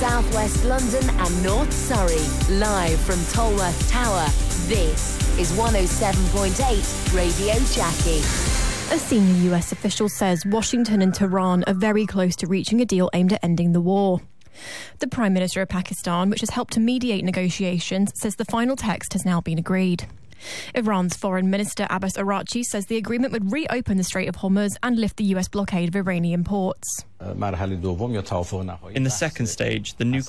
Southwest London and North Surrey. Live from Tolworth Tower, this is 107.8 Radio Jackie. A senior US official says Washington and Tehran are very close to reaching a deal aimed at ending the war. The Prime Minister of Pakistan, which has helped to mediate negotiations, says the final text has now been agreed. Iran's Foreign Minister Abbas Araghchi says the agreement would reopen the Strait of Hormuz and lift the US blockade of Iranian ports. In the second stage, the nuclear